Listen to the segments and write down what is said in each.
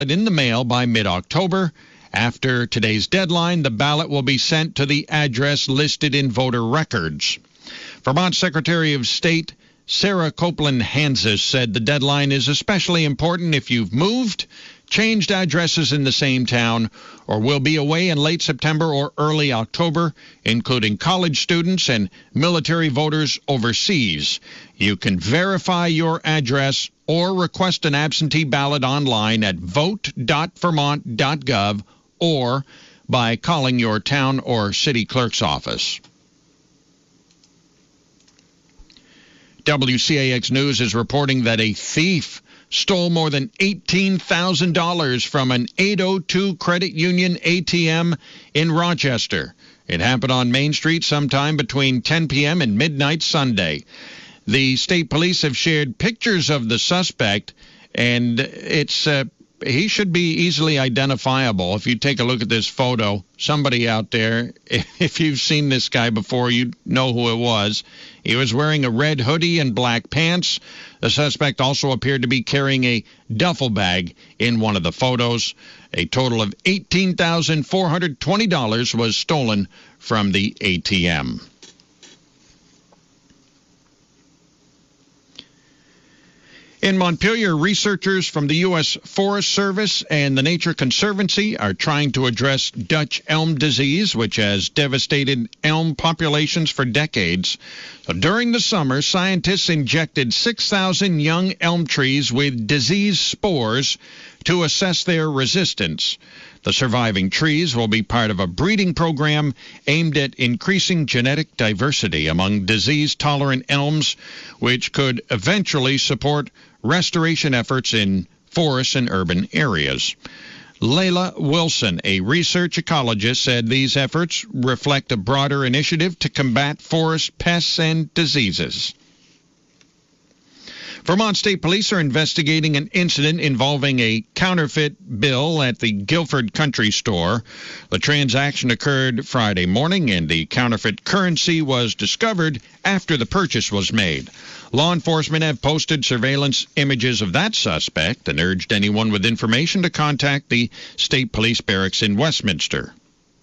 in the mail by mid-October. After today's deadline, the ballot will be sent to the address listed in voter records. Vermont Secretary of State Sarah Copeland Hanses said the deadline is especially important if you've moved, changed addresses in the same town, or will be away in late September or early October, including college students and military voters overseas. You can verify your address or request an absentee ballot online at vote.vermont.gov or by calling your town or city clerk's office. WCAX News is reporting that a thief stole more than $18,000 from an 802 Credit Union ATM in Rochester. It happened on Main Street sometime between 10 p.m. and midnight Sunday. The state police have shared pictures of the suspect, and he should be easily identifiable. If you take a look at this photo, somebody out there, if you've seen this guy before, you know who it was. He was wearing a red hoodie and black pants. The suspect also appeared to be carrying a duffel bag in one of the photos. A total of $18,420 was stolen from the ATM. In Montpelier, researchers from the U.S. Forest Service and the Nature Conservancy are trying to address Dutch elm disease, which has devastated elm populations for decades. So during the summer, scientists injected 6,000 young elm trees with disease spores to assess their resistance. The surviving trees will be part of a breeding program aimed at increasing genetic diversity among disease-tolerant elms, which could eventually support restoration efforts in forests and urban areas. Layla Wilson, a research ecologist, said these efforts reflect a broader initiative to combat forest pests and diseases. Vermont State Police are investigating an incident involving a counterfeit bill at the Guilford Country Store. The transaction occurred Friday morning, and the counterfeit currency was discovered after the purchase was made. Law enforcement have posted surveillance images of that suspect and urged anyone with information to contact the State Police Barracks in Westminster.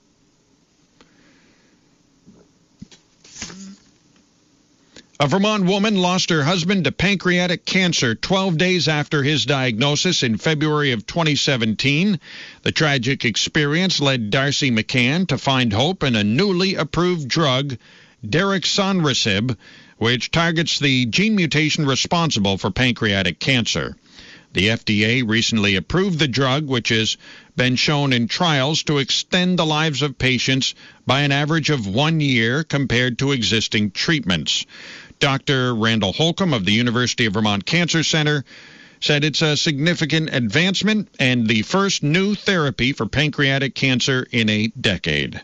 A Vermont woman lost her husband to pancreatic cancer 12 days after his diagnosis in February of 2017. The tragic experience led Darcy McCann to find hope in a newly approved drug, Daraxonrasib, which targets the gene mutation responsible for pancreatic cancer. The FDA recently approved the drug, which has been shown in trials to extend the lives of patients by an average of 1 year compared to existing treatments. Dr. Randall Holcomb of the University of Vermont Cancer Center said it's a significant advancement and the first new therapy for pancreatic cancer in a decade.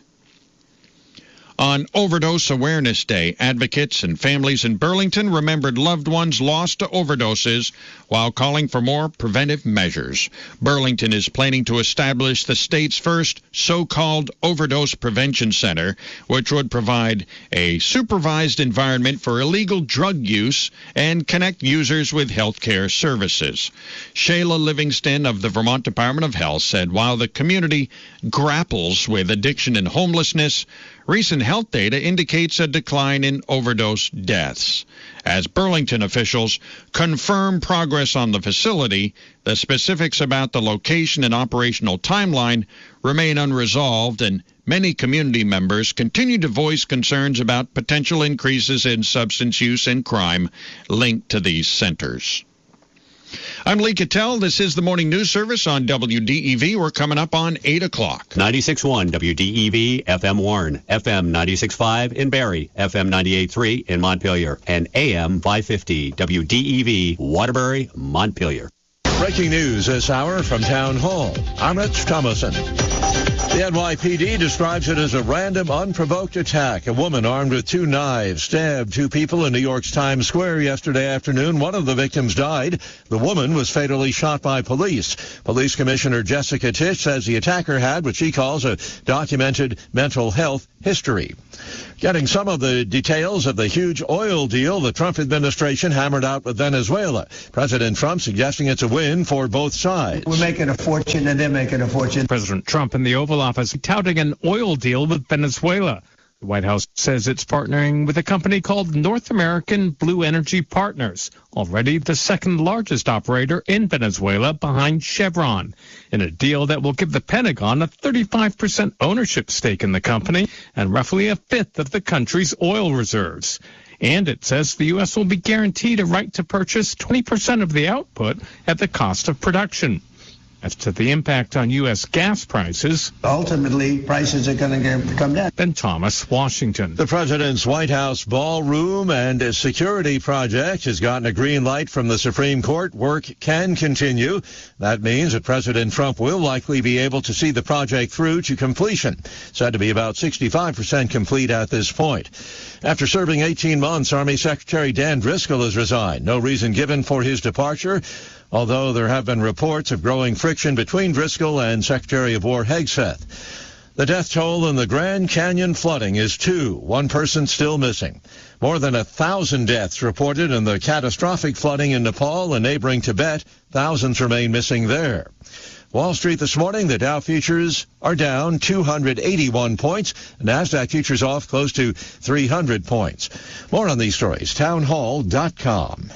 On Overdose Awareness Day, advocates and families in Burlington remembered loved ones lost to overdoses while calling for more preventive measures. Burlington is planning to establish the state's first so-called overdose prevention center, which would provide a supervised environment for illegal drug use and connect users with health care services. Shayla Livingston of the Vermont Department of Health said while the community grapples with addiction and homelessness, recent health data indicates a decline in overdose deaths. As Burlington officials confirm progress on the facility, the specifics about the location and operational timeline remain unresolved, and many community members continue to voice concerns about potential increases in substance use and crime linked to these centers. I'm Lee Cattell. This is the Morning News Service on WDEV. We're coming up on 8 o'clock. 96.1 WDEV, FM Warren, FM 96.5 in Barrie, FM 98.3 in Montpelier, and AM 550 WDEV, Waterbury, Montpelier. Breaking news this hour from Town Hall. I'm Rich Thomason. The NYPD describes it as a random, unprovoked attack. A woman armed with 2 knives stabbed 2 people in New York's Times Square yesterday afternoon. One of the victims died. The woman was fatally shot by police. Police Commissioner Jessica Tisch says the attacker had what she calls a documented mental health history. Getting some of the details of the huge oil deal the Trump administration hammered out with Venezuela. President Trump suggesting it's a win for both sides. We're making a fortune and they're making a fortune. President Trump in the Oval Office touting an oil deal with Venezuela. The White House says it's partnering with a company called North American Blue Energy Partners, already the second largest operator in Venezuela behind Chevron, in a deal that will give the Pentagon a 35% ownership stake in the company and roughly a fifth of the country's oil reserves. And it says the U.S. will be guaranteed a right to purchase 20% of the output at the cost of production. As to the impact on U.S. gas prices, ultimately, prices are going to come down. Ben Thomas, Washington. The president's White House ballroom and security project has gotten a green light from the Supreme Court. Work can continue. That means that President Trump will likely be able to see the project through to completion, said to be about 65% complete at this point. After serving 18 months, Army Secretary Dan Driscoll has resigned. No reason given for his departure, although there have been reports of growing friction between Driscoll and Secretary of War Hegseth. The death toll in the Grand Canyon flooding is 2. One person still missing. More than 1,000 deaths reported in the catastrophic flooding in Nepal and neighboring Tibet. Thousands remain missing there. Wall Street this morning, the Dow futures are down 281 points. NASDAQ futures off close to 300 points. More on these stories, townhall.com.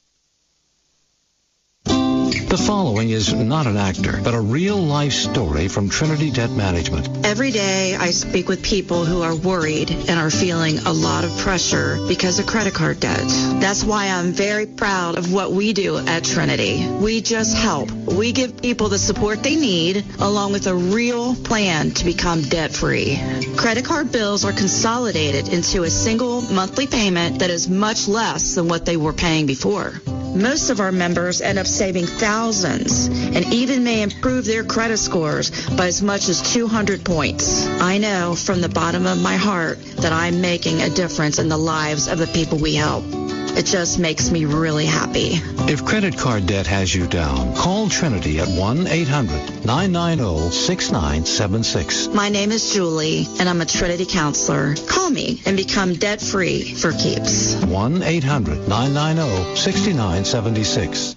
The following is not an actor, but a real-life story from Trinity Debt Management. Every day I speak with people who are worried and are feeling a lot of pressure because of credit card debt. That's why I'm very proud of what we do at Trinity. We just help. We give people the support they need, along with a real plan to become debt-free. Credit card bills are consolidated into a single monthly payment that is much less than what they were paying before. Most of our members end up saving thousands and even may improve their credit scores by as much as 200 points. I know from the bottom of my heart that I'm making a difference in the lives of the people we help. It just makes me really happy. If credit card debt has you down, call Trinity at 1-800-990-6976. My name is Julie, and I'm a Trinity counselor. Call me and become debt-free for keeps. 1-800-990-6976.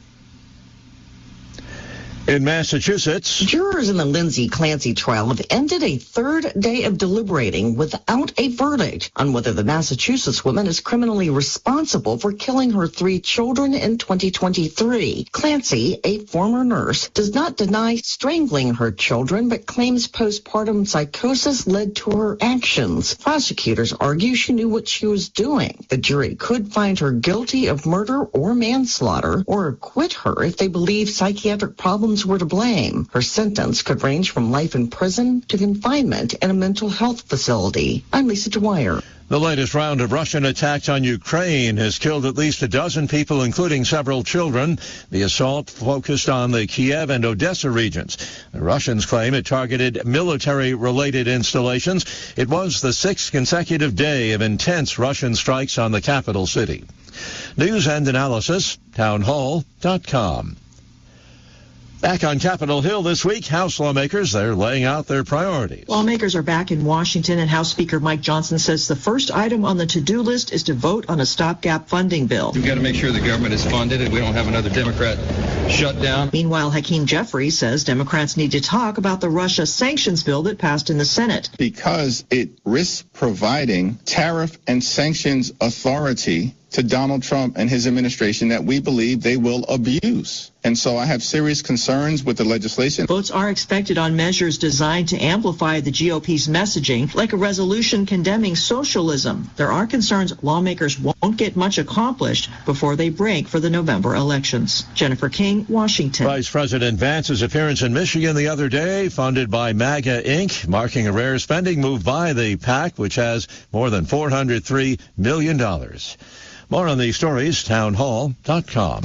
In Massachusetts, jurors in the Lindsay Clancy trial have ended a third day of deliberating without a verdict on whether the Massachusetts woman is criminally responsible for killing her 3 children in 2023. Clancy, a former nurse, does not deny strangling her children, but claims postpartum psychosis led to her actions. Prosecutors argue she knew what she was doing. The jury could find her guilty of murder or manslaughter, or acquit her if they believe psychiatric problems were to blame. Her sentence could range from life in prison to confinement in a mental health facility. I'm Lisa Dwyer. The latest round of Russian attacks on Ukraine has killed at least a dozen people, including several children. The assault focused on the Kiev and Odessa regions. The Russians claim it targeted military-related installations. It was the 6th consecutive day of intense Russian strikes on the capital city. News and analysis, townhall.com. Back on Capitol Hill this week, House lawmakers, they're laying out their priorities. Lawmakers are back in Washington, and House Speaker Mike Johnson says the first item on the to-do list is to vote on a stopgap funding bill. We've got to make sure the government is funded and we don't have another Democrat shutdown. Meanwhile, Hakeem Jeffries says Democrats need to talk about the Russia sanctions bill that passed in the Senate. Because it risks providing tariff and sanctions authority to Donald Trump and his administration that we believe they will abuse. And so I have serious concerns with the legislation. Votes are expected on measures designed to amplify the GOP's messaging, like a resolution condemning socialism. There are concerns lawmakers won't get much accomplished before they break for the November elections. Jennifer King, Washington. Vice President Vance's appearance in Michigan the other day, funded by MAGA Inc., marking a rare spending move by the PAC, which has more than $403 million. More on these stories, townhall.com.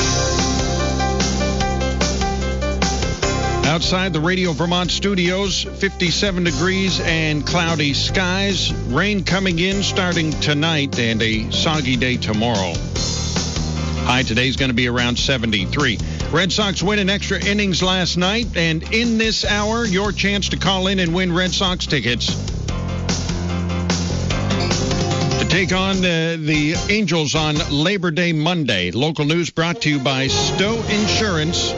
Outside the Radio Vermont studios, 57 degrees and cloudy skies. Rain coming in starting tonight and a soggy day tomorrow. High today is going to be around 73. Red Sox win in extra innings last night, and in this hour, your chance to call in and win Red Sox tickets. take on the Angels on Labor Day Monday. Local news brought to you by Stowe Insurance.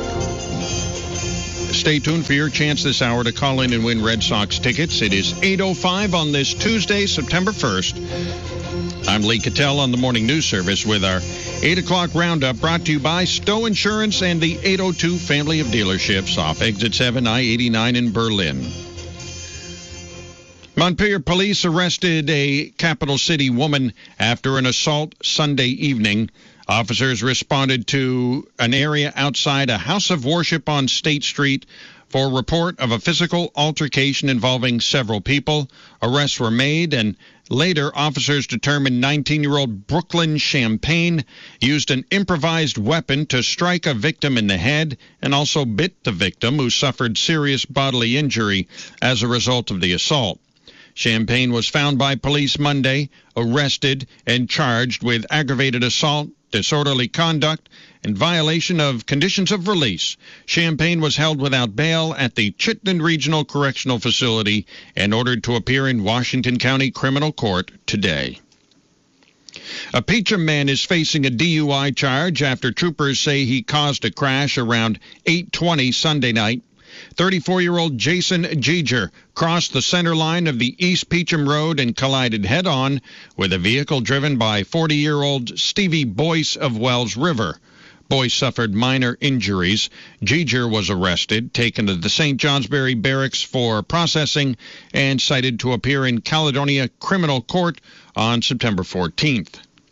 Stay tuned for your chance this hour to call in and win Red Sox tickets. It is 8:05 on this Tuesday, September 1st. I'm Lee Cattell on the Morning News Service with our 8 o'clock roundup brought to you by Stowe Insurance and the 802 family of dealerships off Exit 7, I-89 in Berlin. Montpelier police arrested a capital city woman after an assault Sunday evening. Officers responded to an area outside a house of worship on State Street for a report of a physical altercation involving several people. Arrests were made, and later officers determined 19-year-old Brooklyn Champagne used an improvised weapon to strike a victim in the head and also bit the victim, who suffered serious bodily injury as a result of the assault. Champagne was found by police Monday, arrested, and charged with aggravated assault, disorderly conduct, and violation of conditions of release. Champagne was held without bail at the Chittenden Regional Correctional Facility and ordered to appear in Washington County Criminal Court today. A Peacham man is facing a DUI charge after troopers say he caused a crash around 8:20 Sunday night. 34-year-old Jason Giger crossed the center line of the East Peacham Road and collided head-on with a vehicle driven by 40-year-old Stevie Boyce of Wells River. Boyce suffered minor injuries. Giger was arrested, taken to the St. Johnsbury Barracks for processing, and cited to appear in Caledonia Criminal Court on September 14th.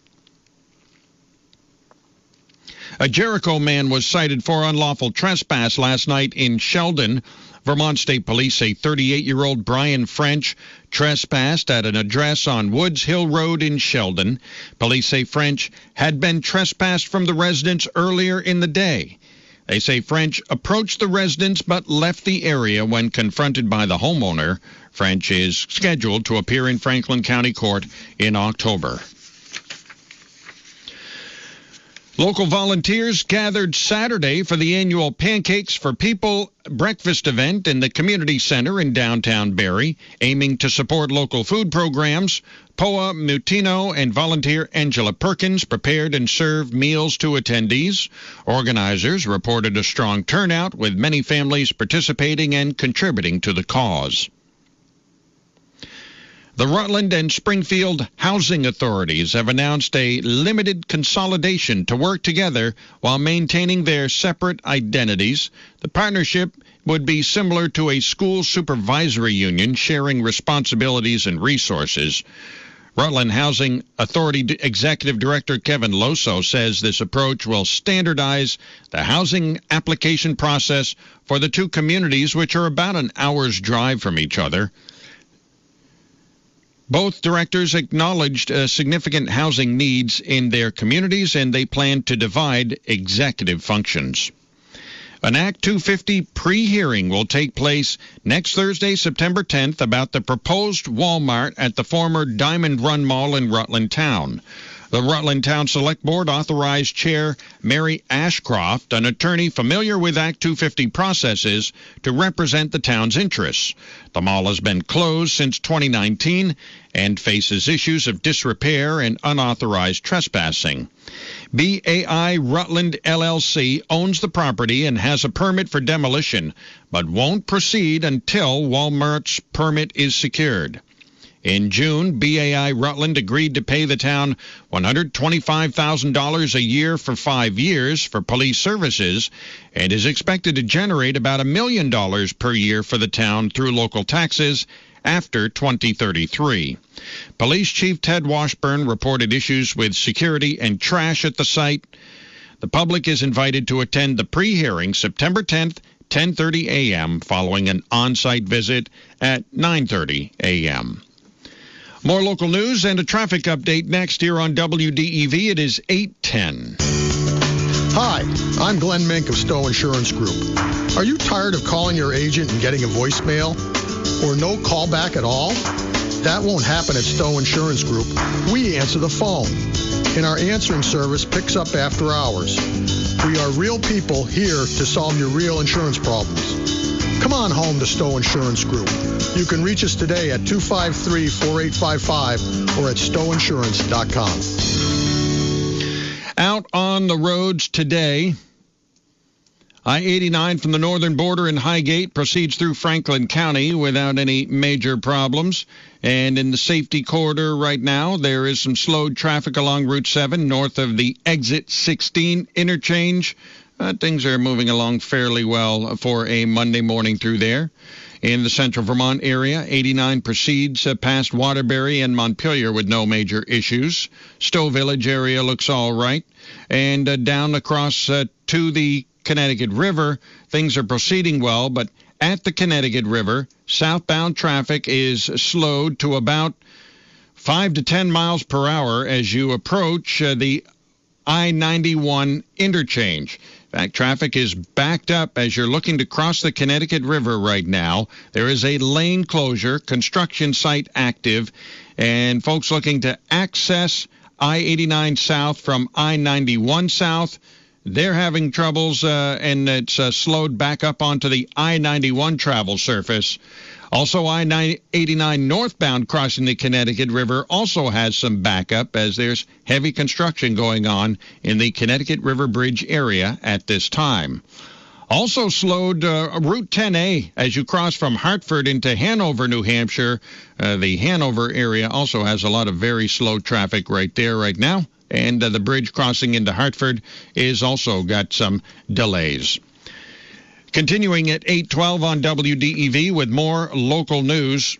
A Jericho man was cited for unlawful trespass last night in Sheldon. Vermont State Police say 38-year-old Brian French trespassed at an address on Woods Hill Road in Sheldon. Police say French had been trespassed from the residence earlier in the day. They say French approached the residence but left the area when confronted by the homeowner. French is scheduled to appear in Franklin County Court in October. Local volunteers gathered Saturday for the annual Pancakes for People breakfast event in the community center in downtown Barrie, aiming to support local food programs. Poa Mutino and volunteer Angela Perkins prepared and served meals to attendees. Organizers reported a strong turnout, with many families participating and contributing to the cause. The Rutland and Springfield housing authorities have announced a limited consolidation to work together while maintaining their separate identities. The partnership would be similar to a school supervisory union, sharing responsibilities and resources. Rutland Housing Authority Executive Director Kevin Loso says this approach will standardize the housing application process for the two communities, which are about an hour's drive from each other. Both directors acknowledged significant housing needs in their communities, and they plan to divide executive functions. An Act 250 pre-hearing will take place next Thursday, September 10th, about the proposed Walmart at the former Diamond Run Mall in Rutland Town. The Rutland Town Select Board authorized Chair Mary Ashcroft, an attorney familiar with Act 250 processes, to represent the town's interests. The mall has been closed since 2019 and faces issues of disrepair and unauthorized trespassing. BAI Rutland LLC owns the property and has a permit for demolition, but won't proceed until Walmart's permit is secured. In June, BAI Rutland agreed to pay the town $125,000 a year for 5 years for police services and is expected to generate about $1 million per year for the town through local taxes after 2033. Police Chief Ted Washburn reported issues with security and trash at the site. The public is invited to attend the pre-hearing September 10th, 10:30 a.m., following an on-site visit at 9:30 a.m. More local news and a traffic update next here on WDEV. It is 8:10. Hi, I'm Glenn Mink of Stowe Insurance Group. Are you tired of calling your agent and getting a voicemail? Or no callback at all? That won't happen at Stowe Insurance Group. We answer the phone, and our answering service picks up after hours. We are real people here to solve your real insurance problems. Come on home to Stowe Insurance Group. You can reach us today at 253-4855 or at stoweinsurance.com. Out on the roads today, I-89 from the northern border in Highgate proceeds through Franklin County without any major problems. And in the safety corridor right now, there is some slowed traffic along Route 7 north of the Exit 16 interchange. Things are moving along fairly well for a Monday morning through there. In the central Vermont area, 89 proceeds past Waterbury and Montpelier with no major issues. Stowe Village area looks all right. And down across to the Connecticut River, things are proceeding well, but at the Connecticut River, southbound traffic is slowed to about 5 to 10 miles per hour as you approach the I-91 interchange. In fact, traffic is backed up as you're looking to cross the Connecticut River right now. There is a lane closure, construction site active, and folks looking to access I-89 south from I-91 south, they're having troubles, and it's slowed back up onto the I-91 travel surface. Also, I-89 northbound crossing the Connecticut River also has some backup as there's heavy construction going on in the Connecticut River Bridge area at this time. Also slowed Route 10A as you cross from Hartford into Hanover, New Hampshire. The Hanover area also has a lot of very slow traffic right there right now. And the bridge crossing into Hartford is also got some delays. Continuing at 8:12 on WDEV with more local news.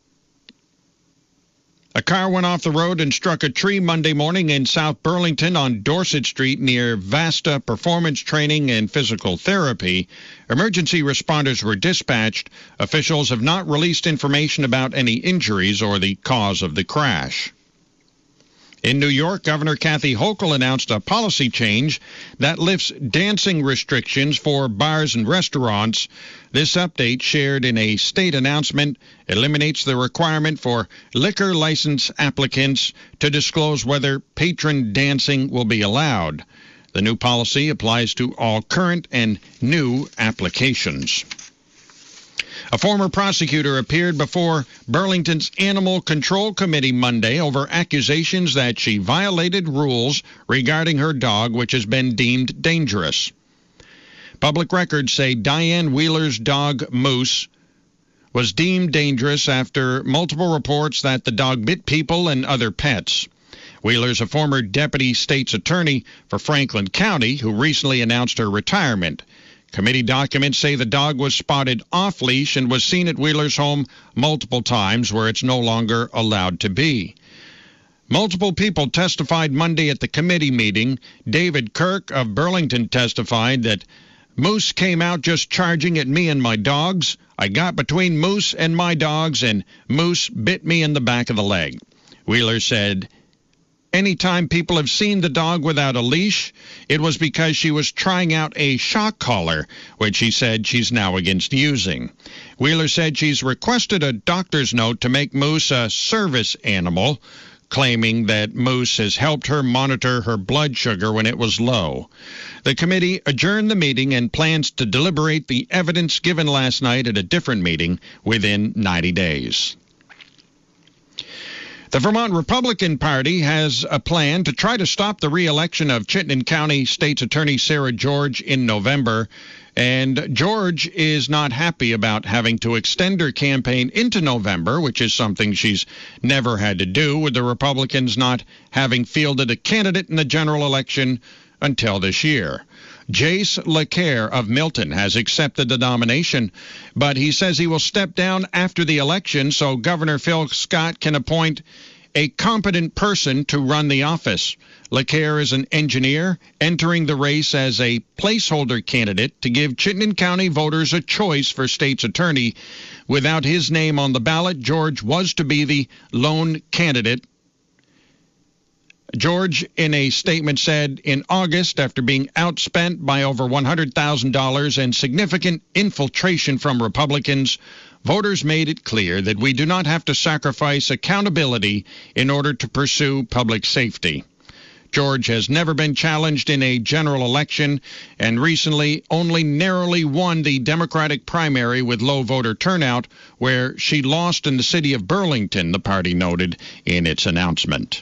A car went off the road and struck a tree Monday morning in South Burlington on Dorset Street near Vasta Performance Training and Physical Therapy. Emergency responders were dispatched. Officials have not released information about any injuries or the cause of the crash. In New York, Governor Kathy Hochul announced a policy change that lifts dancing restrictions for bars and restaurants. This update, shared in a state announcement, eliminates the requirement for liquor license applicants to disclose whether patron dancing will be allowed. The new policy applies to all current and new applications. A former prosecutor appeared before Burlington's Animal Control Committee Monday over accusations that she violated rules regarding her dog, which has been deemed dangerous. Public records say Diane Wheeler's dog, Moose, was deemed dangerous after multiple reports that the dog bit people and other pets. Wheeler's a former deputy state's attorney for Franklin County who recently announced her retirement. Committee documents say the dog was spotted off-leash and was seen at Wheeler's home multiple times where it's no longer allowed to be. Multiple people testified Monday at the committee meeting. David Kirk of Burlington testified that Moose came out just charging at me and my dogs. I got between Moose and my dogs, and Moose bit me in the back of the leg. Wheeler said, anytime people have seen the dog without a leash, it was because she was trying out a shock collar, which she said she's now against using. Wheeler said she's requested a doctor's note to make Moose a service animal, claiming that Moose has helped her monitor her blood sugar when it was low. The committee adjourned the meeting and plans to deliberate the evidence given last night at a different meeting within 90 days. The Vermont Republican Party has a plan to try to stop the re-election of Chittenden County State's Attorney Sarah George in November. And George is not happy about having to extend her campaign into November, which is something she's never had to do, with the Republicans not having fielded a candidate in the general election until this year. Jace LeCaire of Milton has accepted the nomination, but he says he will step down after the election so Governor Phil Scott can appoint a competent person to run the office. LeCaire is an engineer entering the race as a placeholder candidate to give Chittenden County voters a choice for state's attorney. Without his name on the ballot, George was to be the lone candidate. George, in a statement, said in August, after being outspent by over $100,000 and significant infiltration from Republicans, voters made it clear that we do not have to sacrifice accountability in order to pursue public safety. George has never been challenged in a general election and recently only narrowly won the Democratic primary with low voter turnout, where she lost in the city of Burlington, the party noted in its announcement.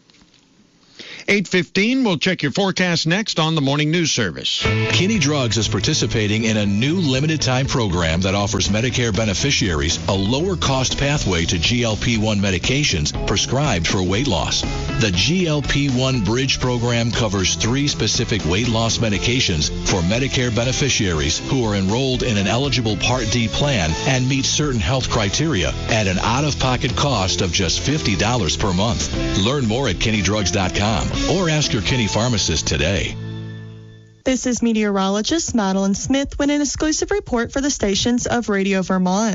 8:15, we'll check your forecast next on the Morning News Service. Kinney Drugs is participating in a new limited-time program that offers Medicare beneficiaries a lower-cost pathway to GLP-1 medications prescribed for weight loss. The GLP-1 Bridge program covers 3 specific weight loss medications for Medicare beneficiaries who are enrolled in an eligible Part D plan and meet certain health criteria at an out-of-pocket cost of just $50 per month. Learn more at KinneyDrugs.com. Or ask your Kinney pharmacist today. This is meteorologist Madeline Smith with an exclusive report for the stations of Radio Vermont.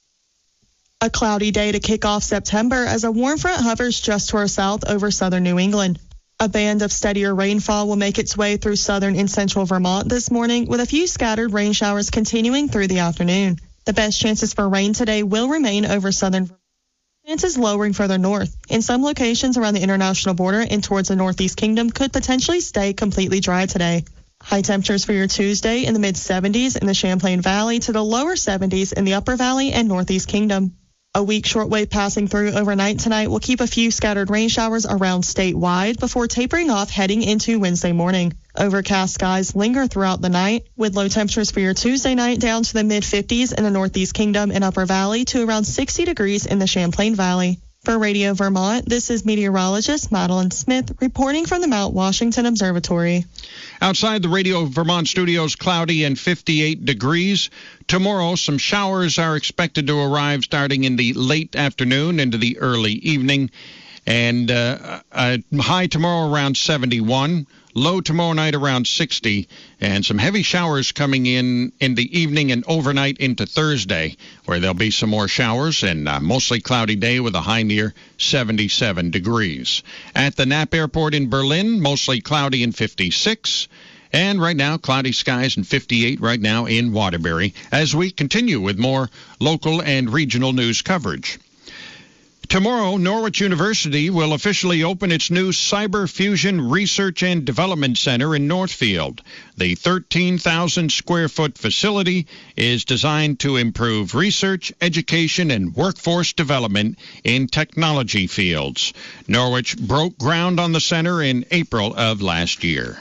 A cloudy day to kick off September as a warm front hovers just to our south over southern New England. A band of steadier rainfall will make its way through southern and central Vermont this morning, with a few scattered rain showers continuing through the afternoon. The best chances for rain today will remain over southern Vermont. Chances lowering further north. In some locations around the international border and towards the Northeast Kingdom could potentially stay completely dry today. High temperatures for your Tuesday in the mid-70s in the Champlain Valley to the lower 70s in the Upper Valley and Northeast Kingdom. A weak shortwave passing through overnight tonight will keep a few scattered rain showers around statewide before tapering off heading into Wednesday morning. Overcast skies linger throughout the night, with low temperatures for your Tuesday night down to the mid-50s in the Northeast Kingdom and Upper Valley to around 60 degrees in the Champlain Valley. For Radio Vermont, this is meteorologist Madeline Smith reporting from the Mount Washington Observatory. Outside the Radio Vermont studios, cloudy and 58 degrees. Tomorrow, some showers are expected to arrive starting in the late afternoon into the early evening. And high tomorrow around 71. Low tomorrow night around 60, and some heavy showers coming in the evening and overnight into Thursday, where there'll be some more showers and mostly cloudy day with a high near 77 degrees. At the Knapp Airport in Berlin, mostly cloudy and 56. And right now, cloudy skies and 58 right now in Waterbury, as we continue with more local and regional news coverage. Tomorrow, Norwich University will officially open its new Cyber Fusion Research and Development Center in Northfield. The 13,000-square-foot facility is designed to improve research, education, and workforce development in technology fields. Norwich broke ground on the center in April of last year.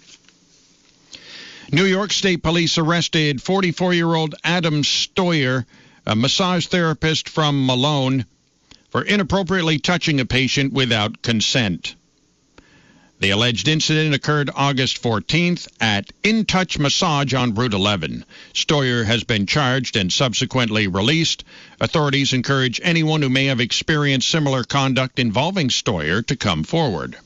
New York State Police arrested 44-year-old Adam Stoyer, a massage therapist from Malone, for inappropriately touching a patient without consent. The alleged incident occurred August 14th at In Touch Massage on Route 11. Stoyer has been charged and subsequently released. Authorities encourage anyone who may have experienced similar conduct involving Stoyer to come forward.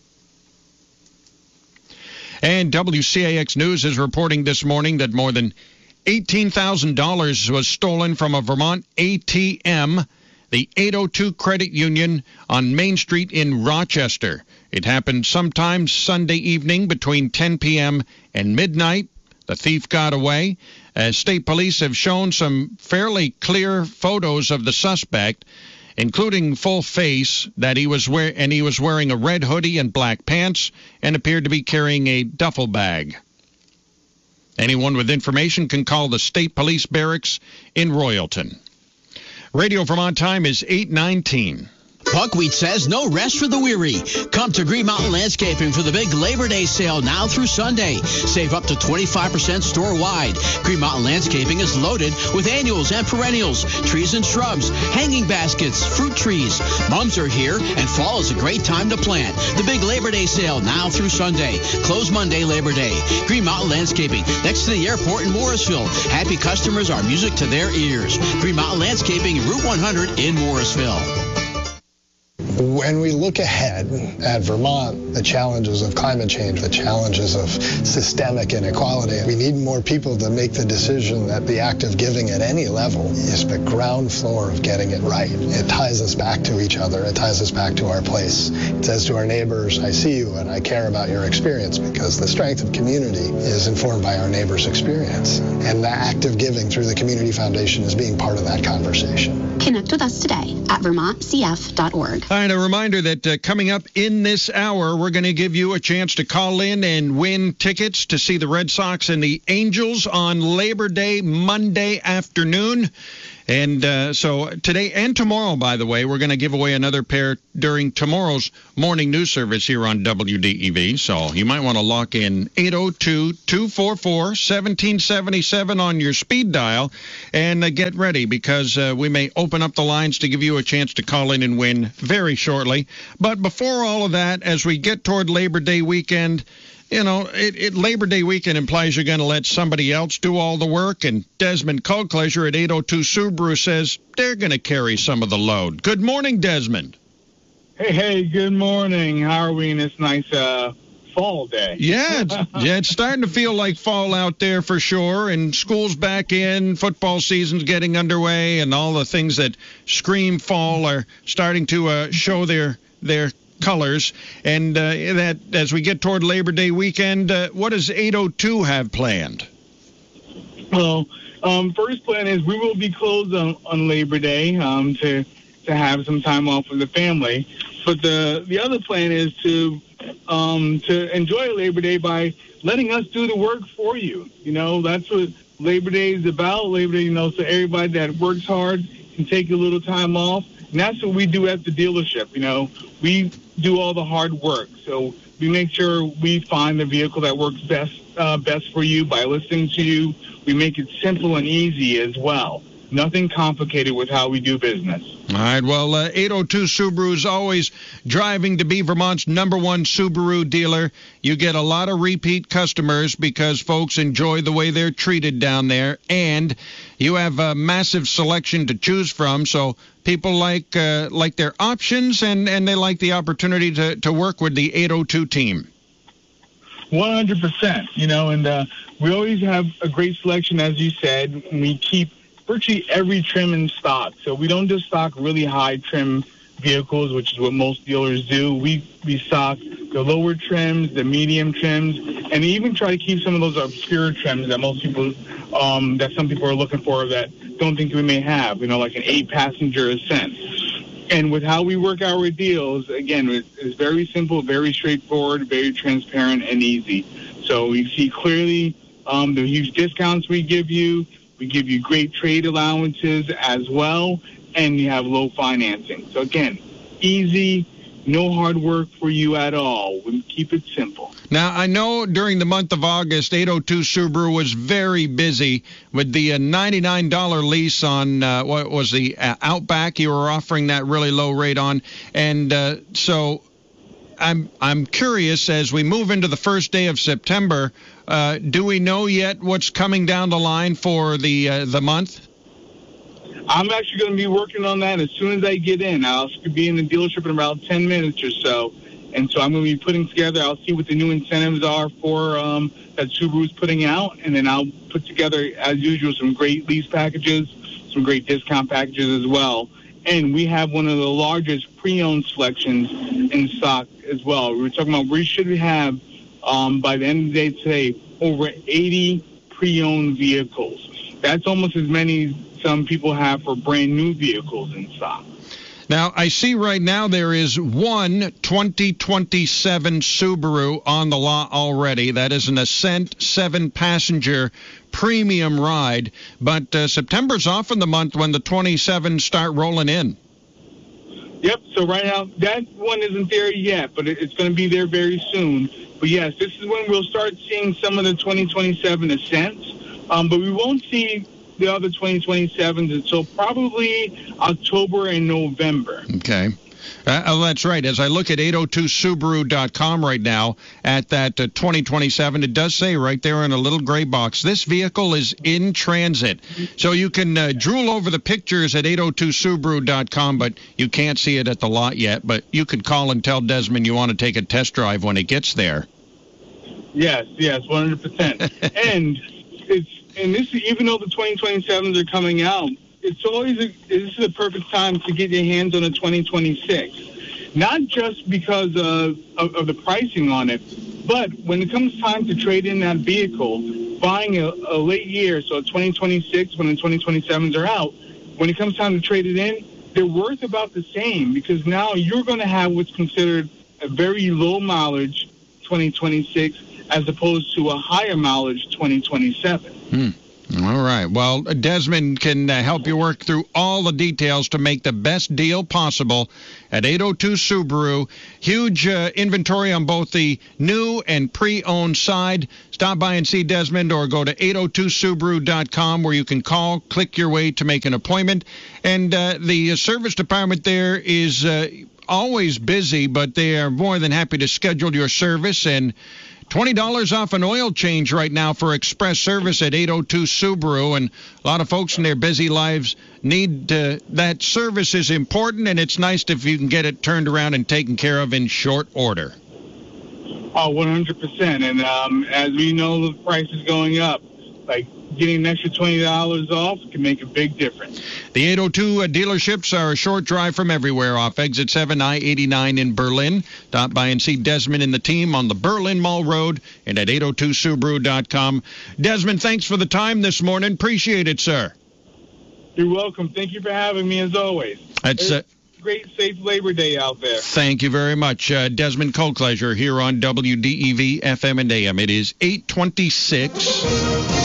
And WCAX News is reporting this morning that more than $18,000 was stolen from a Vermont ATM, the 802 Credit Union on Main Street in Rochester. It happened sometime Sunday evening between 10 p.m. and midnight. The thief got away. As state police have shown some fairly clear photos of the suspect, including full face, that he was wearing a red hoodie and black pants and appeared to be carrying a duffel bag. Anyone with information can call the State Police Barracks in Royalton. Radio Vermont time is 8:19. Buckwheat says no rest for the weary. Come to Green Mountain Landscaping for the big Labor Day sale now through Sunday. Save up to 25% store-wide. Green Mountain Landscaping is loaded with annuals and perennials, trees and shrubs, hanging baskets, fruit trees. Mums are here, and fall is a great time to plant. The big Labor Day sale now through Sunday. Close Monday, Labor Day. Green Mountain Landscaping, next to the airport in Morrisville. Happy customers are music to their ears. Green Mountain Landscaping, Route 100 in Morrisville. When we look ahead at Vermont, the challenges of climate change, the challenges of systemic inequality, we need more people to make the decision that the act of giving at any level is the ground floor of getting it right. It ties us back to each other. It ties us back to our place. It says to our neighbors, I see you and I care about your experience, because the strength of community is informed by our neighbors' experience. And the act of giving through the Community Foundation is being part of that conversation. Connect with us today at vermontcf.org. Hi, right, a reminder that coming up in this hour, we're going to give you a chance to call in and win tickets to see the Red Sox and the Angels on Labor Day, Monday afternoon. And so today and tomorrow, by the way, we're going to give away another pair during tomorrow's morning news service here on WDEV. So you might want to lock in 802-244-1777 on your speed dial and get ready, because we may open up the lines to give you a chance to call in and win very shortly. But before all of that, as we get toward Labor Day weekend, you know, Labor Day weekend implies you're going to let somebody else do all the work, and Desmond Culcleasure at 802 Subaru says they're going to carry some of the load. Good morning, Desmond. Hey, good morning. How are we in this nice fall day? Yeah, it's starting to feel like fall out there for sure, and school's back in, football season's getting underway, and all the things that scream fall are starting to show their colors. And that as we get toward Labor Day weekend, what does 802 have planned? Well, first plan is we will be closed on Labor Day to have some time off with the family. But the other plan is to enjoy Labor Day by letting us do the work for you. You know, that's what Labor Day is about. Labor Day, so everybody that works hard can take a little time off. And that's what we do at the dealership. We do all the hard work. So we make sure we find the vehicle that works best for you by listening to you. We make it simple and easy as well. Nothing complicated with how we do business. All right. Well, 802 Subaru is always driving to be Vermont's #1 Subaru dealer. You get a lot of repeat customers because folks enjoy the way they're treated down there, and you have a massive selection to choose from. So people like their options, and they like the opportunity to work with the 802 team. 100%. And we always have a great selection, as you said. We keep virtually every trim in stock. So we don't just stock really high trim vehicles, which is what most dealers do. We stock the lower trims, the medium trims, and even try to keep some of those obscure trims that most people, that some people are looking for that don't think we may have, like an 8-passenger Ascent. And with how we work our deals, again, it's very simple, very straightforward, very transparent and easy. So you see clearly the huge discounts we give you. We give you great trade allowances as well, and you have low financing. So, again, easy, no hard work for you at all. We keep it simple. Now, I know during the month of August, 802 Subaru was very busy with the $99 lease on, what was the Outback. You were offering that really low rate on. And so I'm curious, as we move into the first day of September, do we know yet what's coming down the line for the month? I'm actually going to be working on that as soon as I get in. I'll be in the dealership in about 10 minutes or so. And so I'm going to be putting together, I'll see what the new incentives are for that Subaru's putting out. And then I'll put together, as usual, some great lease packages, some great discount packages as well. And we have one of the largest pre-owned selections in stock as well. We were talking about we should have, by the end of the day today, over 80 pre-owned vehicles. That's almost as many some people have for brand new vehicles in stock. Now, I see right now there is one 2027 Subaru on the lot already. That is an Ascent 7-passenger premium ride. But September's often the month when the 27s start rolling in. Yep, so right now, that one isn't there yet, but it's going to be there very soon. But yes, this is when we'll start seeing some of the 2027 Ascents. But we won't see the other 2027s until probably October and November. Okay. That's right. As I look at 802subaru.com right now at that 2027, it does say right there in a little gray box, this vehicle is in transit. So you can drool over the pictures at 802subaru.com, but you can't see it at the lot yet. But you could call and tell Desmond you want to take a test drive when it gets there. Yes, 100%. And this, even though the 2027s are coming out, this is the perfect time to get your hands on a 2026. Not just because of the pricing on it, but when it comes time to trade in that vehicle, buying a late year, so 2026 when the 2027s are out, when it comes time to trade it in, they're worth about the same, because now you're going to have what's considered a very low mileage 2026 as opposed to a higher mileage 2027. All right. Well, Desmond can help you work through all the details to make the best deal possible at 802 Subaru. Huge inventory on both the new and pre-owned side. Stop by and see Desmond, or go to 802subaru.com, where you can call, click your way to make an appointment. And the service department there is always busy, but they are more than happy to schedule your service. And $20 off an oil change right now for express service at 802 Subaru. And a lot of folks in their busy lives need that service is important, and it's nice if you can get it turned around and taken care of in short order. Oh, 100%. And as we know, the price is going up. Like, getting an extra $20 off can make a big difference. The 802 dealerships are a short drive from everywhere off Exit 7, I-89 in Berlin. Stop by and see Desmond and the team on the Berlin Mall Road and at 802subaru.com. Desmond, thanks for the time this morning. Appreciate it, sir. You're welcome. Thank you for having me, as always. That's great, safe Labor Day out there. Thank you very much. Desmond Colclasure here on WDEV FM and AM. It is 8:26.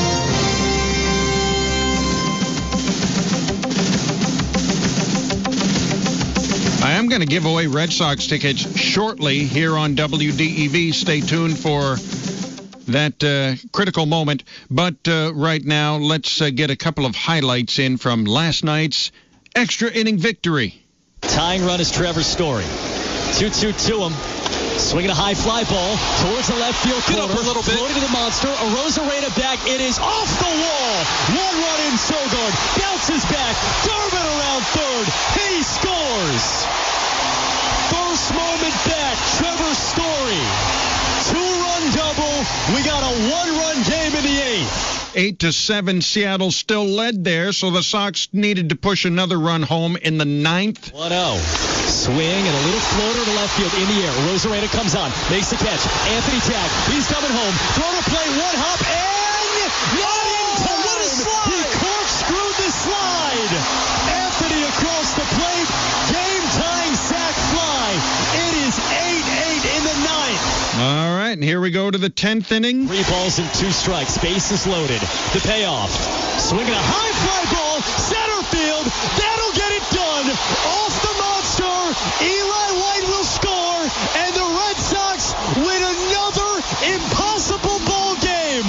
I am going to give away Red Sox tickets shortly here on WDEV. Stay tuned for that critical moment. But right now, let's get a couple of highlights in from last night's extra inning victory. Tying run is Trevor Story. 2-2 to him. Swinging a high fly ball towards the left field corner. Get up a little bit. Floating to the monster. Arozarena back. It is off the wall. One run in Sogard. Bounces back. Durbin around third. He scores. First moment back. Trevor Story. 2-run double. We got a 1-run game in the 8th. 8-7, Seattle still led there, so the Sox needed to push another run home in the 9th. 1-0. Swing and a little floater to left field in the air. Rosarena comes on, makes the catch. Anthony Tack, he's coming home. Throw to play, one hop, and not in time. What a slide! He corkscrewed the slide. Anthony across the plate, game-tying sac fly. It is 8-8 in the 9th. All right, and here we go to the 10th inning. 3 balls and 2 strikes. Bases loaded. The payoff. Swinging a high fly ball. Center field. That'll get it done. Off the monster. Eli White will score. And the Red Sox win another impossible ball game.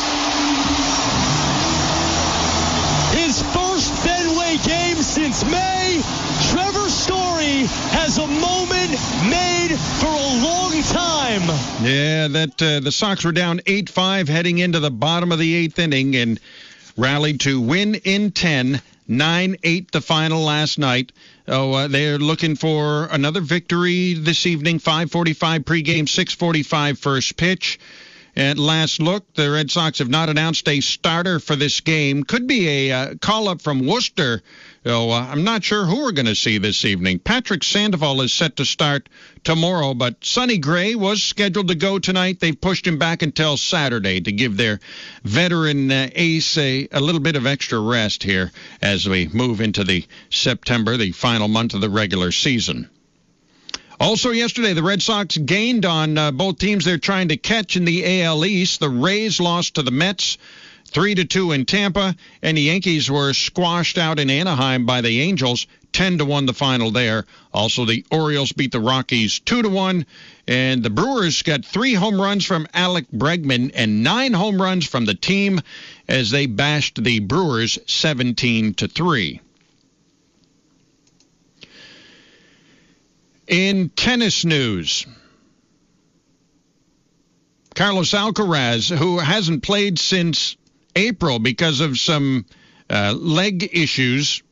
His first Fenway game since May. Trevor Story has a moment made for a long time. Yeah, the Sox were down 8-5 heading into the bottom of the 8th inning and rallied to win in 10, 9-8 the final last night. Oh, they're looking for another victory this evening, 5:45 pregame, 6:45 first pitch. At last look, the Red Sox have not announced a starter for this game. Could be a call-up from Worcester. So I'm not sure who we're going to see this evening. Patrick Sandoval is set to start tomorrow, but Sonny Gray was scheduled to go tonight. They've pushed him back until Saturday to give their veteran ace a little bit of extra rest here as we move into the September, the final month of the regular season. Also yesterday, the Red Sox gained on both teams they're trying to catch in the AL East. The Rays lost to the Mets 3-2 in Tampa, and the Yankees were squashed out in Anaheim by the Angels 10-1 the final there. Also, the Orioles beat the Rockies 2-1, and the Brewers got 3 home runs from Alec Bregman and 9 home runs from the team as they bashed the Brewers 17-3. In tennis news, Carlos Alcaraz, who hasn't played since April because of some leg issues,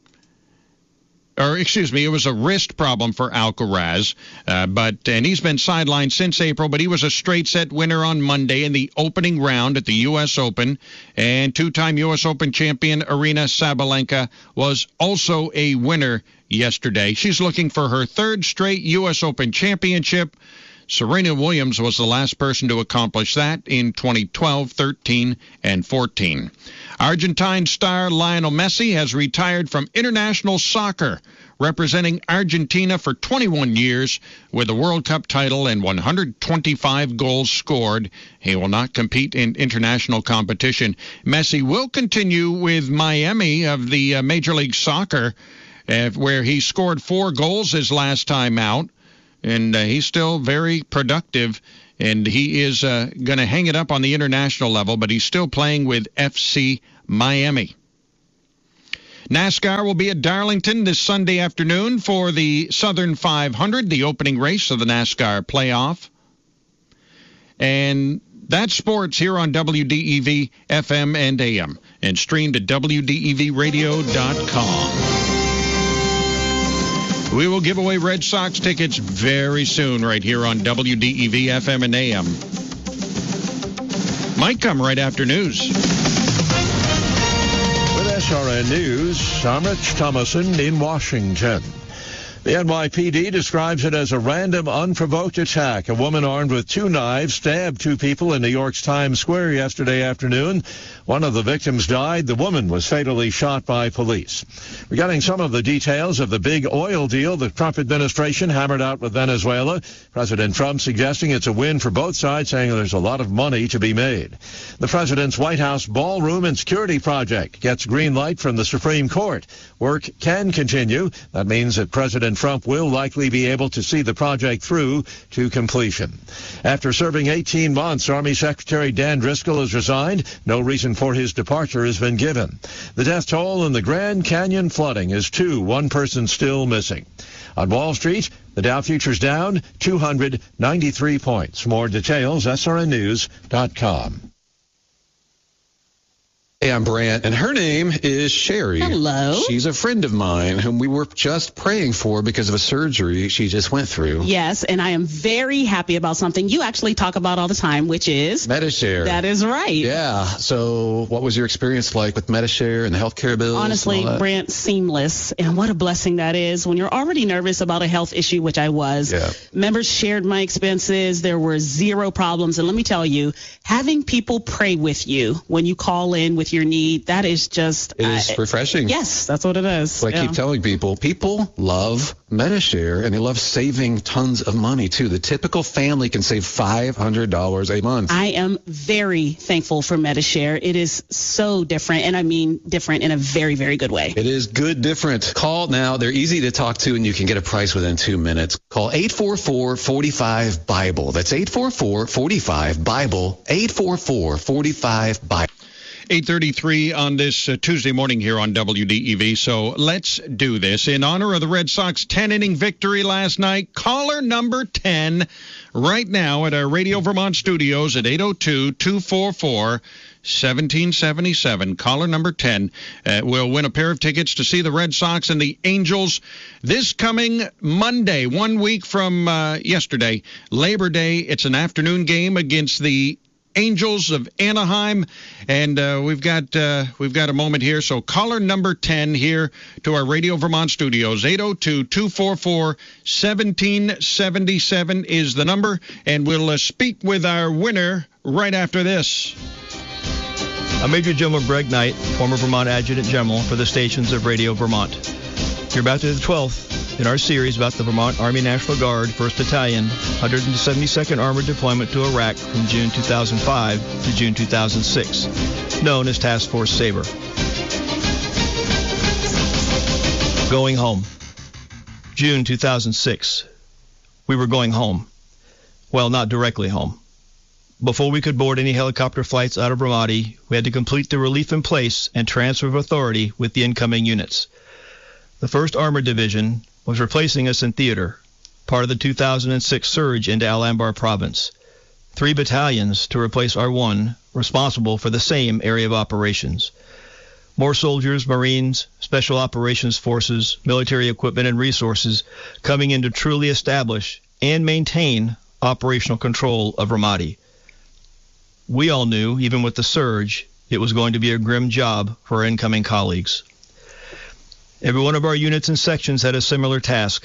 it was a wrist problem for Alcaraz, and he's been sidelined since April, but he was a straight set winner on Monday in the opening round at the U.S. Open, and 2-time U.S. Open champion Aryna Sabalenka was also a winner yesterday. She's looking for her 3rd straight U.S. Open championship. Serena Williams was the last person to accomplish that in 2012, 13, and 14. Argentine star Lionel Messi has retired from international soccer, representing Argentina for 21 years with a World Cup title and 125 goals scored. He will not compete in international competition. Messi will continue with Miami of the Major League Soccer, where he scored 4 goals his last time out, and he's still very productive, and he is going to hang it up on the international level, but he's still playing with FC Miami. NASCAR will be at Darlington this Sunday afternoon for the Southern 500, the opening race of the NASCAR playoff. And that's sports here on WDEV FM and AM, and streamed at WDEVradio.com. We will give away Red Sox tickets very soon right here on WDEV FM and AM. Might come right after news. With SRN News, I'm Rich Thomason in Washington. The NYPD describes it as a random, unprovoked attack. A woman armed with 2 knives stabbed 2 people in New York's Times Square yesterday afternoon. One of the victims died. The woman was fatally shot by police. We're getting some of the details of the big oil deal the Trump administration hammered out with Venezuela. President Trump suggesting it's a win for both sides, saying there's a lot of money to be made. The president's White House ballroom and security project gets green light from the Supreme Court. Work can continue. That means that President Trump will likely be able to see the project through to completion. After serving 18 months, Army Secretary Dan Driscoll has resigned. No reason for his departure has been given. The death toll in the Grand Canyon flooding is 2, one person still missing. On Wall Street, the Dow futures down 293 points. More details, srnnews.com. Hey, I'm Brant, and her name is Sherry. Hello. She's a friend of mine whom we were just praying for because of a surgery she just went through. Yes, and I am very happy about something you actually talk about all the time, which is Medi-Share. That is right. Yeah. So what was your experience like with Medi-Share and the healthcare bills? Honestly, Brant, seamless. And what a blessing that is when you're already nervous about a health issue, which I was. Yeah. Members shared my expenses. There were 0 problems. And let me tell you, having people pray with you when you call in with your need, that is just... It is refreshing. Yes, that's what it is. So I keep telling people love Medi-Share, and they love saving tons of money, too. The typical family can save $500 a month. I am very thankful for Medi-Share. It is so different, and I mean different in a very, very good way. It is good different. Call now. They're easy to talk to, and you can get a price within 2 minutes. Call 844-45-BIBLE. That's 844-45-BIBLE. 844-45-BIBLE. 8:33 on this Tuesday morning here on WDEV. So let's do this. In honor of the Red Sox 10-inning victory last night, caller number 10 right now at our Radio Vermont studios at 802-244-1777. Caller number 10 will win a pair of tickets to see the Red Sox and the Angels this coming Monday, 1 week from yesterday, Labor Day. It's an afternoon game against the Angels of Anaheim, and we've got a moment here. So caller number 10 here to our Radio Vermont studios, 802-244-1777 is the number, and we'll speak with our winner right after this. I'm Major General Greg Knight, former Vermont Adjutant General for the stations of Radio Vermont. You're about to the 12th in our series about the Vermont Army National Guard, 1st Battalion, 172nd Armored Deployment to Iraq from June 2005 to June 2006, known as Task Force Sabre. Going home. June 2006. We were going home. Well, not directly home. Before we could board any helicopter flights out of Ramadi, we had to complete the relief in place and transfer of authority with the incoming units. The 1st Armored Division was replacing us in theater, part of the 2006 surge into Al-Anbar province. 3 battalions to replace our 1, responsible for the same area of operations. More soldiers, Marines, Special Operations Forces, military equipment and resources coming in to truly establish and maintain operational control of Ramadi. We all knew, even with the surge, it was going to be a grim job for our incoming colleagues. Every one of our units and sections had a similar task,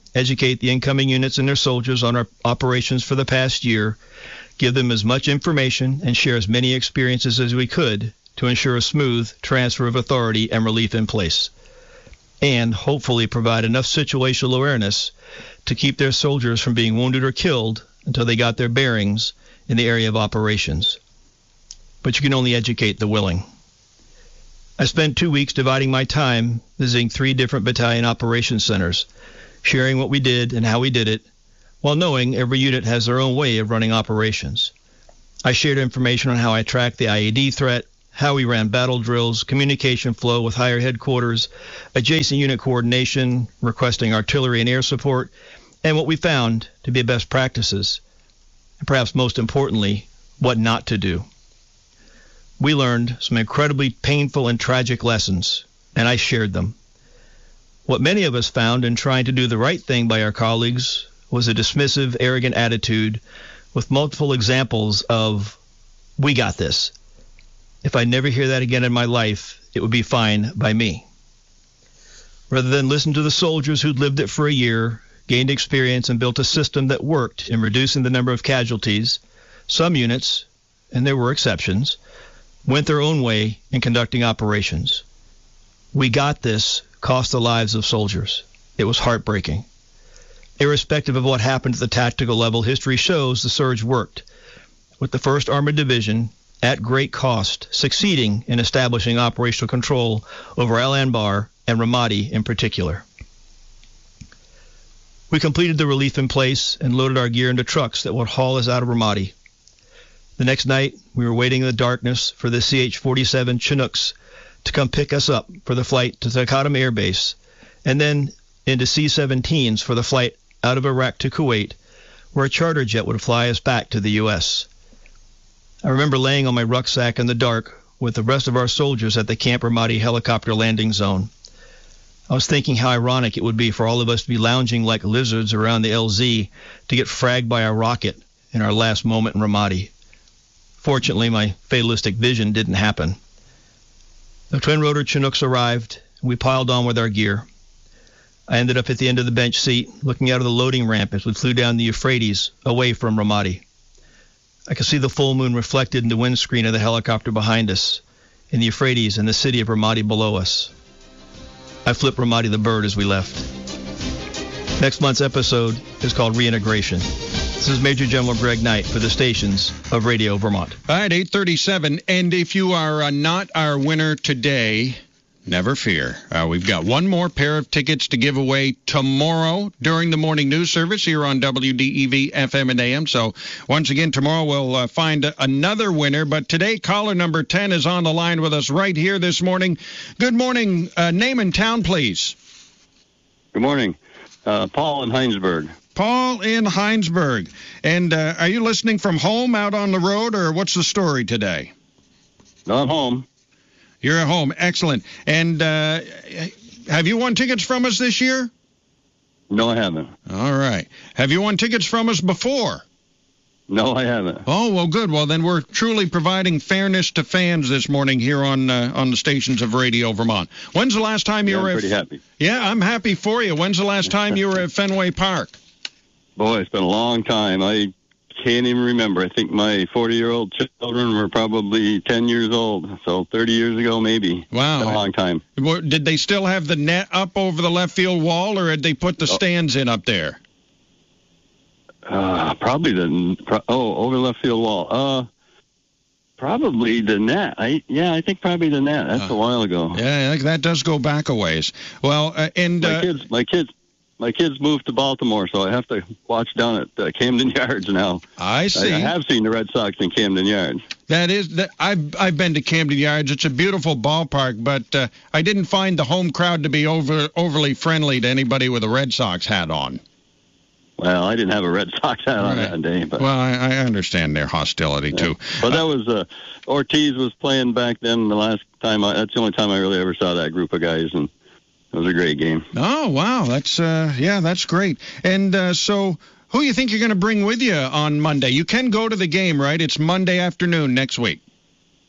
educate the incoming units and their soldiers on our operations for the past year, give them as much information, and share as many experiences as we could to ensure a smooth transfer of authority and relief in place, and hopefully provide enough situational awareness to keep their soldiers from being wounded or killed until they got their bearings in the area of operations. But you can only educate the willing. I spent 2 weeks dividing my time visiting 3 different battalion operations centers, sharing what we did and how we did it, while knowing every unit has their own way of running operations. I shared information on how I tracked the IED threat, how we ran battle drills, communication flow with higher headquarters, adjacent unit coordination, requesting artillery and air support, and what we found to be best practices, and perhaps most importantly, what not to do. We learned some incredibly painful and tragic lessons, and I shared them. What many of us found in trying to do the right thing by our colleagues was a dismissive, arrogant attitude with multiple examples of, "We got this. If I never hear that again in my life, it would be fine by me." Rather than listen to the soldiers who'd lived it for a year, gained experience, and built a system that worked in reducing the number of casualties, some units, and there were exceptions, went their own way in conducting operations. "We got this" cost the lives of soldiers. It was heartbreaking. Irrespective of what happened at the tactical level, history shows the surge worked, with the 1st Armored Division, at great cost, succeeding in establishing operational control over Al Anbar and Ramadi in particular. We completed the relief in place and loaded our gear into trucks that would haul us out of Ramadi. The next night, we were waiting in the darkness for the CH-47 Chinooks to come pick us up for the flight to Taqadum Air Base, and then into C-17s for the flight out of Iraq to Kuwait, where a charter jet would fly us back to the U.S. I remember laying on my rucksack in the dark with the rest of our soldiers at the Camp Ramadi helicopter landing zone. I was thinking how ironic it would be for all of us to be lounging like lizards around the LZ to get fragged by a rocket in our last moment in Ramadi. Fortunately, my fatalistic vision didn't happen. The twin-rotor Chinooks arrived, and we piled on with our gear. I ended up at the end of the bench seat, looking out of the loading ramp as we flew down the Euphrates, away from Ramadi. I could see the full moon reflected in the windscreen of the helicopter behind us, in the Euphrates and the city of Ramadi below us. I flipped Ramadi the bird as we left. Next month's episode is called Reintegration. This is Major General Greg Knight for the stations of Radio Vermont. All right, 8:37, and if you are not our winner today, never fear. We've got one more pair of tickets to give away tomorrow during the morning news service here on WDEV FM and AM. So once again, tomorrow we'll find another winner. But today, caller number 10 is on the line with us right here this morning. Good morning. Name and town, please. Good morning. Paul in Heinsberg. Paul in Heinsberg. And are you listening from home out on the road, or what's the story today? No, I'm home. You're at home. Excellent. And have you won tickets from us this year? No, I haven't. All right. Have you won tickets from us before? No, I haven't. Oh, well, good. Well, then we're truly providing fairness to fans this morning here on the stations of Radio Vermont. When's the last time you were I'm pretty happy. Yeah, I'm happy for you. When's the last time you were at Fenway Park? Boy, it's been a long time. I can't even remember. I think my 40-year-old children were probably 10 years old, so 30 years ago maybe. Wow. It's been a long time. Did they still have the net up over the left field wall, or had they put the stands in up there? Probably over the left field wall. Probably the net. I think probably the net. That's a while ago. Yeah, that does go back a ways. Well, and my kids moved to Baltimore, so I have to watch down at Camden Yards now. I see. I have seen the Red Sox in Camden Yards. I've been to Camden Yards. It's a beautiful ballpark, but I didn't find the home crowd to be overly friendly to anybody with a Red Sox hat on. Well, I didn't have a Red Sox hat on that day. But. Well, I understand their hostility, too. But that was Ortiz was playing back then the last time. That's the only time I really ever saw that group of guys, and it was a great game. Oh, wow. That's great. And so who do you think you're going to bring with you on Monday? You can go to the game, right? It's Monday afternoon next week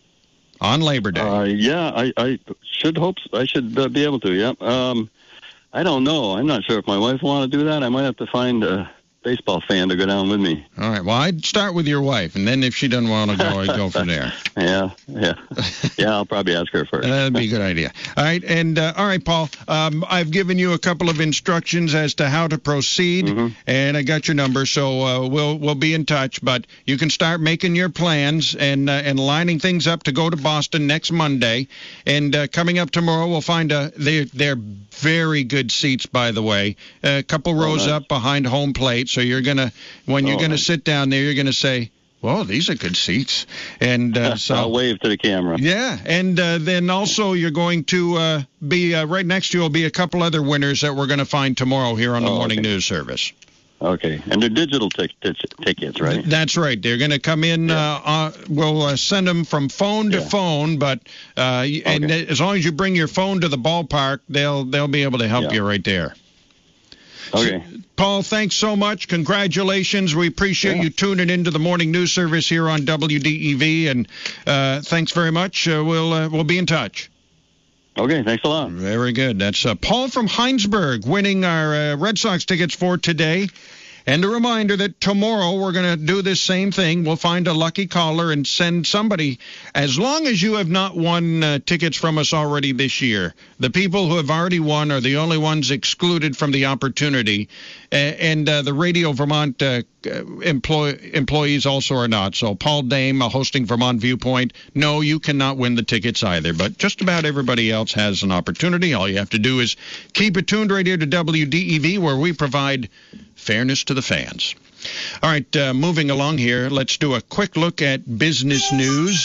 on Labor Day. I should hope so. I should be able to, yeah. I don't know. I'm not sure if my wife will want to do that. I might have to find a baseball fan to go down with me. All right. Well, I'd start with your wife, and then if she doesn't want to go, I'd go from there. Yeah. I'll probably ask her first. That'd be a good idea. All right. And all right, Paul, I've given you a couple of instructions as to how to proceed, and I got your number, so we'll be in touch. But you can start making your plans and lining things up to go to Boston next Monday. And coming up tomorrow, we'll find they're very good seats, by the way, a couple rows up behind home plate. So you're gonna sit down there, you're gonna say, "Whoa, these are good seats," and so I'll wave to the camera. Yeah, and then also you're going to be right next to you will be a couple other winners that we're going to find tomorrow here on the morning news service. Okay, and they're digital tickets, right? That's right. They're going to come in. We'll send them from phone to phone, but and as long as you bring your phone to the ballpark, they'll be able to help you right there. Okay. Paul, thanks so much. Congratulations. We appreciate you tuning into the morning news service here on WDEV, and thanks very much. We'll be in touch. Okay, thanks a lot. Very good. That's Paul from Heinsberg winning our Red Sox tickets for today. And a reminder that tomorrow we're going to do this same thing. We'll find a lucky caller and send somebody, as long as you have not won tickets from us already this year. The people who have already won are the only ones excluded from the opportunity. And the Radio Vermont employees also are not. So Paul Dame, hosting Vermont Viewpoint, no, you cannot win the tickets either. But just about everybody else has an opportunity. All you have to do is keep it tuned right here to WDEV, where we provide fairness to the fans. All right, moving along here, let's do a quick look at business news.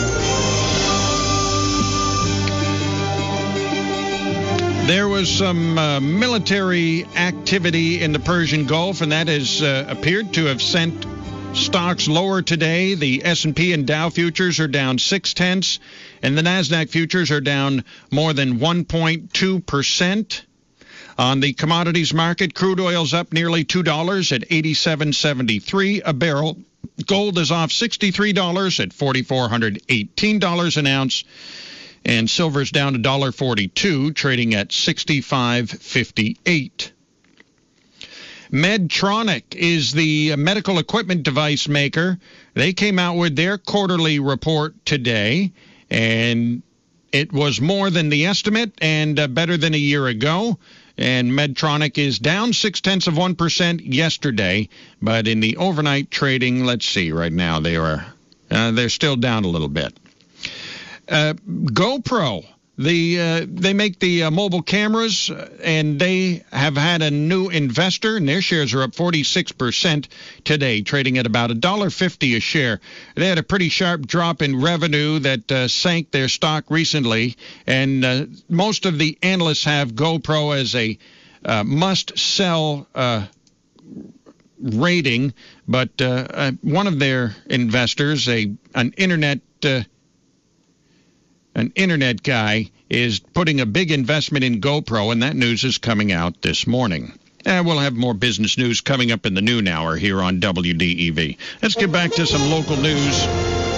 There was some military activity in the Persian Gulf, and that has appeared to have sent stocks lower today. The S&P and Dow futures are down 0.6, and the NASDAQ futures are down more than 1.2%. On the commodities market, crude oil's up nearly $2 at $87.73 a barrel. Gold is off $63 at $4,418 an ounce. And silver's down $1.42, trading at $65.58. Medtronic is the medical equipment device maker. They came out with their quarterly report today, and it was more than the estimate and better than a year ago. And Medtronic is down 0.6% yesterday, but in the overnight trading, let's see, right now they're still down a little bit. GoPro, they make the mobile cameras, and they have had a new investor, and their shares are up 46% today, trading at about $1.50 a share. They had a pretty sharp drop in revenue that sank their stock recently, and most of the analysts have GoPro as a must-sell rating, but one of their investors, an internet guy, is putting a big investment in GoPro, and that news is coming out this morning. And we'll have more business news coming up in the noon hour here on WDEV. Let's get back to some local news.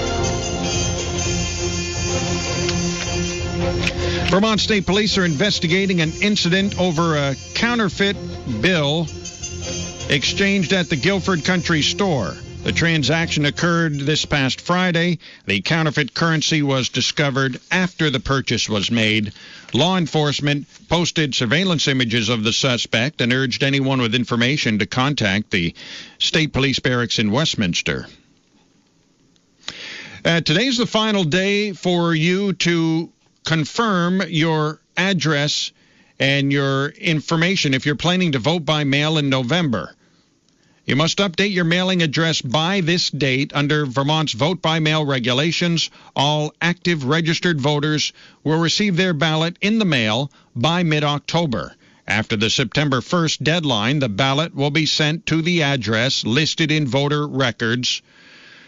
Vermont State Police are investigating an incident over a counterfeit bill exchanged at the Guilford Country Store. The transaction occurred this past Friday. The counterfeit currency was discovered after the purchase was made. Law enforcement posted surveillance images of the suspect and urged anyone with information to contact the State Police Barracks in Westminster. Today's the final day for you to confirm your address and your information if you're planning to vote by mail in November. You must update your mailing address by this date under Vermont's vote-by-mail regulations. All active registered voters will receive their ballot in the mail by mid-October. After the September 1st deadline, the ballot will be sent to the address listed in voter records.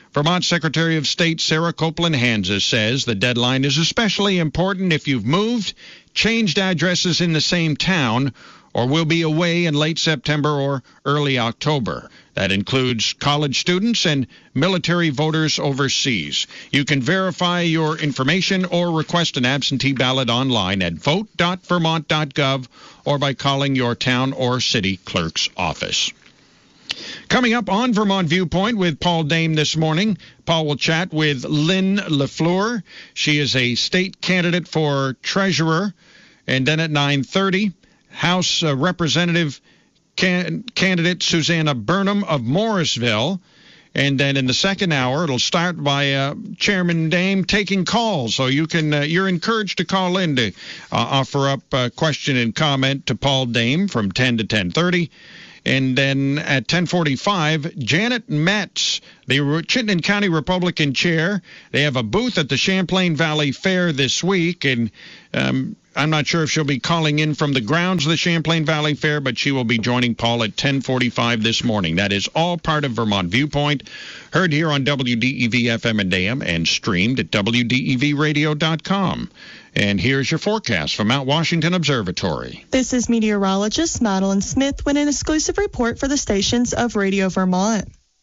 Vermont Secretary of State Sarah Copeland Hanses says the deadline is especially important if you've moved, changed addresses in the same town, or will be away in late September or early October. That includes college students and military voters overseas. You can verify your information or request an absentee ballot online at vote.vermont.gov or by calling your town or city clerk's office. Coming up on Vermont Viewpoint with Paul Dame this morning, Paul will chat with Lynn LaFleur. She is a state candidate for treasurer. And then at 9:30, House Representative candidate Susanna Burnham of Morrisville. And then in the second hour, it'll start by Chairman Dame taking calls. So you're encouraged to call in to offer up a question and comment to Paul Dame from 10 to 10:30. And then at 10:45, Janet Metz, the Chittenden County Republican chair. They have a booth at the Champlain Valley Fair this week, and I'm not sure if she'll be calling in from the grounds of the Champlain Valley Fair, but she will be joining Paul at 10:45 this morning. That is all part of Vermont Viewpoint, heard here on WDEV FM and AM and streamed at WDEVradio.com. And here's your forecast from Mount Washington Observatory. This is meteorologist Madeline Smith with an exclusive report for the stations of Radio Vermont.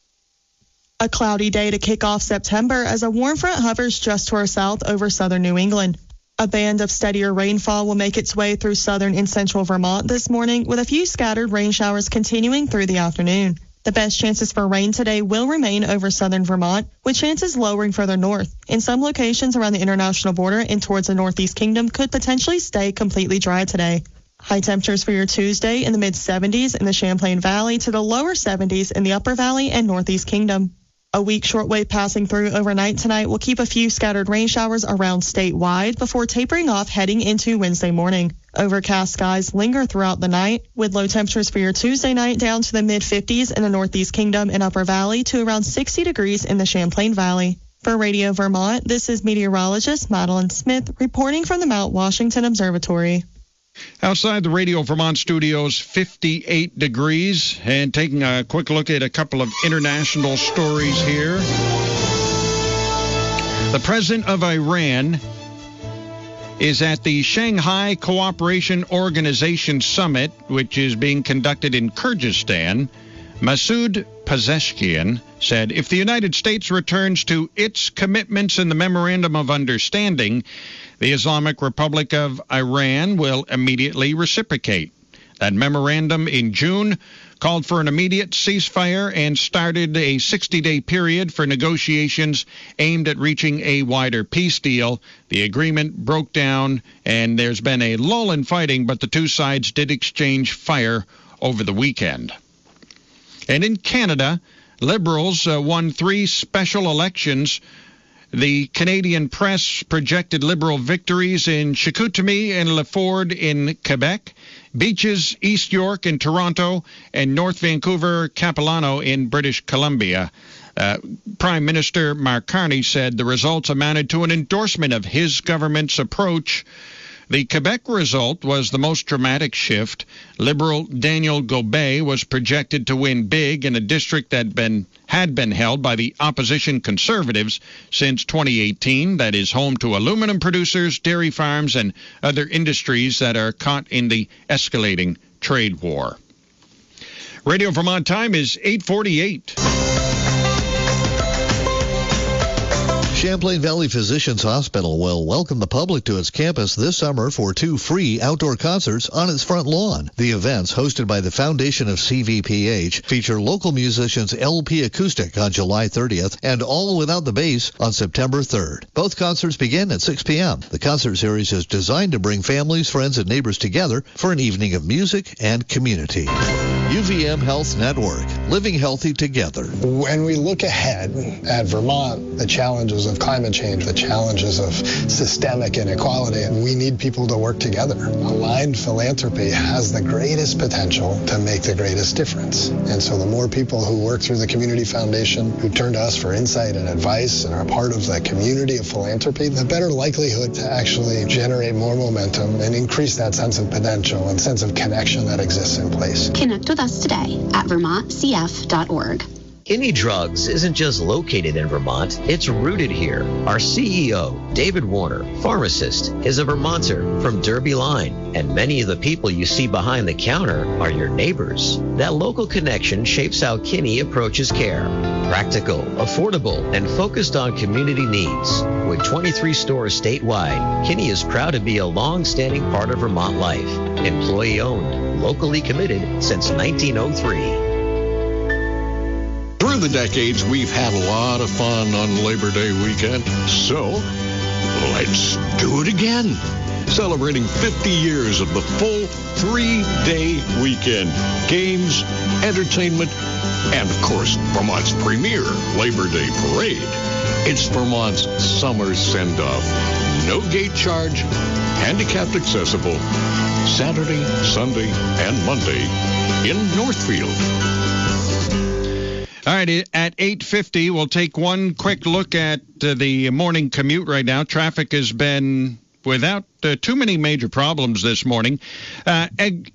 A cloudy day to kick off September as a warm front hovers just to our south over southern New England. A band of steadier rainfall will make its way through southern and central Vermont this morning, with a few scattered rain showers continuing through the afternoon. The best chances for rain today will remain over southern Vermont, with chances lowering further north. In some locations around the international border and towards the Northeast Kingdom could potentially stay completely dry today. High temperatures for your Tuesday in the mid-70s in the Champlain Valley to the lower 70s in the Upper Valley and Northeast Kingdom. A weak shortwave passing through overnight tonight will keep a few scattered rain showers around statewide before tapering off heading into Wednesday morning. Overcast skies linger throughout the night, with low temperatures for your Tuesday night down to the mid-50s in the Northeast Kingdom and Upper Valley to around 60 degrees in the Champlain Valley. For Radio Vermont, this is meteorologist Madeline Smith reporting from the Mount Washington Observatory. Outside the Radio Vermont studios, 58 degrees. And taking a quick look at a couple of international stories here. The president of Iran is at the Shanghai Cooperation Organization Summit, which is being conducted in Kyrgyzstan. Masoud Pezeshkian said, if the United States returns to its commitments in the Memorandum of Understanding, the Islamic Republic of Iran will immediately reciprocate. That memorandum in June called for an immediate ceasefire and started a 60-day period for negotiations aimed at reaching a wider peace deal. The agreement broke down, and there's been a lull in fighting, but the two sides did exchange fire over the weekend. And in Canada, Liberals won 3 special elections. The Canadian press projected Liberal victories in Chicoutimi and Lefort in Quebec, Beaches, East York in Toronto, and North Vancouver, Capilano in British Columbia. Prime Minister Mark Carney said the results amounted to an endorsement of his government's approach. The Quebec result was the most dramatic shift. Liberal Daniel Gobet was projected to win big in a district that had been held by the opposition Conservatives since 2018, that is home to aluminum producers, dairy farms, and other industries that are caught in the escalating trade war. Radio Vermont time is 8:48. Champlain Valley Physicians Hospital will welcome the public to its campus this summer for 2 free outdoor concerts on its front lawn. The events, hosted by the Foundation of CVPH, feature local musicians LP Acoustic on July 30th and All Without the Bass on September 3rd. Both concerts begin at 6 p.m. The concert series is designed to bring families, friends, and neighbors together for an evening of music and community. UVM Health Network, living healthy together. When we look ahead at Vermont, the challenges of climate change, the challenges of systemic inequality, and we need people to work together. Aligned philanthropy has the greatest potential to make the greatest difference. And so the more people who work through the Community Foundation, who turn to us for insight and advice and are part of the community of philanthropy, the better likelihood to actually generate more momentum and increase that sense of potential and sense of connection that exists in place. Connect with us today at vermontcf.org. Kinney Drugs isn't just located in Vermont, it's rooted here. Our CEO, David Warner, pharmacist, is a Vermonter from Derby Line, and many of the people you see behind the counter are your neighbors. That local connection shapes how Kinney approaches care. Practical, affordable, and focused on community needs. With 23 stores statewide, Kinney is proud to be a long-standing part of Vermont life. Employee-owned, locally committed since 1903. Through the decades, we've had a lot of fun on Labor Day weekend, so let's do it again. Celebrating 50 years of the full 3-day weekend. Games, entertainment, and of course, Vermont's premier Labor Day parade. It's Vermont's summer send-off. No gate charge, handicapped accessible, Saturday, Sunday, and Monday in Northfield. All right, at 8:50, we'll take one quick look at the morning commute right now. Traffic has been without too many major problems this morning.